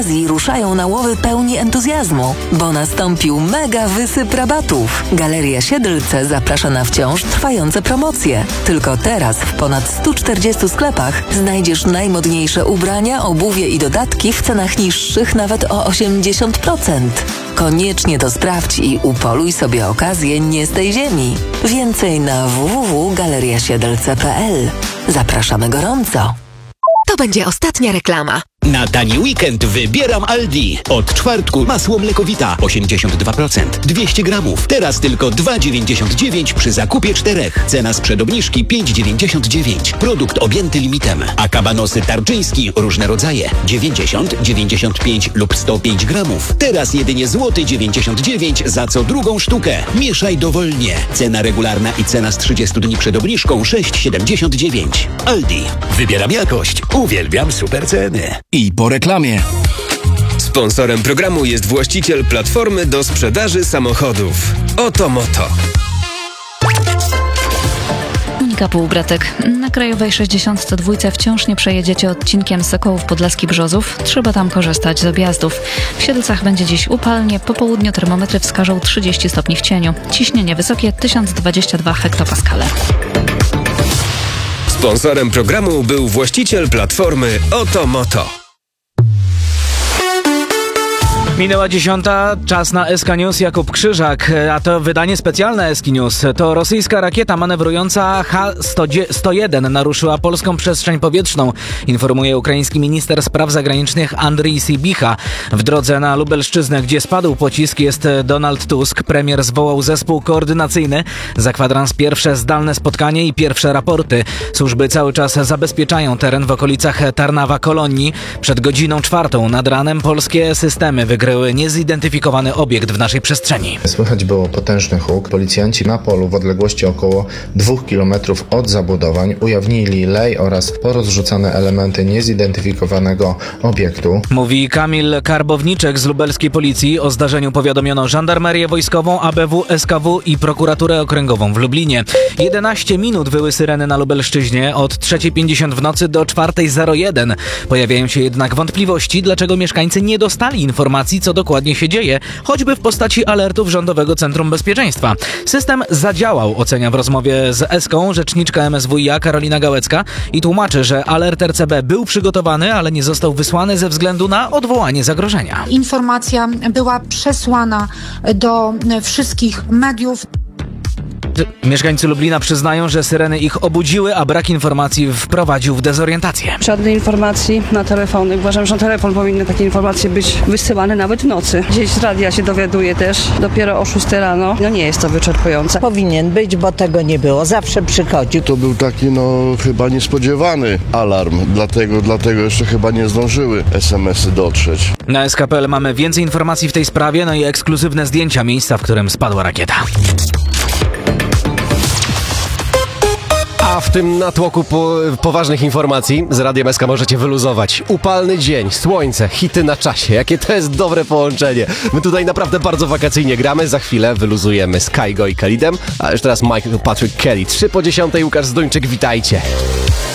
Ruszają na łowy pełni entuzjazmu, bo nastąpił mega wysyp rabatów. Galeria Siedlce zaprasza na wciąż trwające promocje. Tylko teraz w ponad 140 sklepach znajdziesz najmodniejsze ubrania, obuwie i dodatki w cenach niższych nawet o 80%. Koniecznie to sprawdź i upoluj sobie okazję nie z tej ziemi. Więcej na www.galeriasiedlce.pl. Zapraszamy gorąco. To będzie ostatnia reklama. Na tani weekend wybieram Aldi. Od czwartku masło mlekowita 82%, 200 gramów. Teraz tylko 2,99 przy zakupie 4. Cena sprzed obniżki 5,99. Produkt objęty limitem. A kabanosy tarczyński różne rodzaje 90, 95 lub 105 gramów. Teraz jedynie złoty 99 za co drugą sztukę. Mieszaj dowolnie. Cena regularna i cena z 30 dni przed obniżką 6,79. Aldi. Wybieram jakość. Uwielbiam super ceny. I po reklamie. Sponsorem programu jest właściciel platformy do sprzedaży samochodów. Oto Moto. Monika Półbratek. Na Krajowej 62 wciąż nie przejedziecie odcinkiem Sokołów Podlaski-Brzozów. Trzeba tam korzystać z objazdów. W Siedlcach będzie dziś upalnie. Po południu termometry wskażą 30 stopni w cieniu. Ciśnienie wysokie 1022 hektopaskale. Sponsorem programu był właściciel platformy Oto Moto. Minęła 10, czas na SK News. Jakub Krzyżak, a to wydanie specjalne SK News. To rosyjska rakieta manewrująca H-101 naruszyła polską przestrzeń powietrzną, informuje ukraiński minister spraw zagranicznych Andrii Sybicha. W drodze na Lubelszczyznę, gdzie spadł pocisk, jest Donald Tusk. Premier zwołał zespół koordynacyjny. Za kwadrans pierwsze zdalne spotkanie i pierwsze raporty. Służby cały czas zabezpieczają teren w okolicach Tarnawa-Kolonii. Przed godziną 4 nad ranem polskie systemy wykryły niezidentyfikowany obiekt w naszej przestrzeni. Słychać było potężny huk. Policjanci na polu w odległości około 2 km od zabudowań ujawnili lej oraz porozrzucane elementy niezidentyfikowanego obiektu. Mówi Kamil Karbowniczek z lubelskiej policji. O zdarzeniu powiadomiono Żandarmerię Wojskową, ABW, SKW i Prokuraturę Okręgową w Lublinie. 11 minut wyły syreny na Lubelszczyźnie od 3:50 w nocy do 4:01. Pojawiają się jednak wątpliwości, dlaczego mieszkańcy nie dostali informacji, co dokładnie się dzieje, choćby w postaci alertów Rządowego Centrum Bezpieczeństwa. System zadziałał, ocenia w rozmowie z Eską rzeczniczka MSWiA Karolina Gałecka i tłumaczy, że alert RCB był przygotowany, ale nie został wysłany ze względu na odwołanie zagrożenia. Informacja była przesłana do wszystkich mediów. Mieszkańcy Lublina przyznają, że syreny ich obudziły, a brak informacji wprowadził w dezorientację. Żadnej informacji na telefony. Uważam, że na telefon powinny takie informacje być wysyłane nawet w nocy. Gdzieś z radia się dowiaduje też dopiero o 6 rano. No nie jest to wyczerpujące. Powinien być, bo tego nie było. Zawsze przychodzi. To był taki chyba niespodziewany alarm. Dlatego jeszcze chyba nie zdążyły SMS-y dotrzeć. Na SK.pl mamy więcej informacji w tej sprawie, no i ekskluzywne zdjęcia miejsca, w którym spadła rakieta. A w tym natłoku poważnych informacji z Radiem SK możecie wyluzować. Upalny dzień, słońce, hity na czasie. Jakie to jest dobre połączenie. My tutaj naprawdę bardzo wakacyjnie gramy. Za chwilę wyluzujemy z Kaigo i Khalidem. A już teraz Michael Patrick Kelly. 3:10. Łukasz Zduńczyk, witajcie.